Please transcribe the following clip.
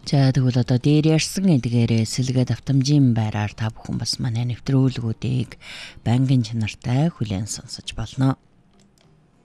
За тэгвэл одоо дээр ярьсан эдгээрээ сэлгээд автомжийн байраар та бүхэн бас манай нэвтрүүлгүүдийг байнгын чанартай хүлээн сонсож болно.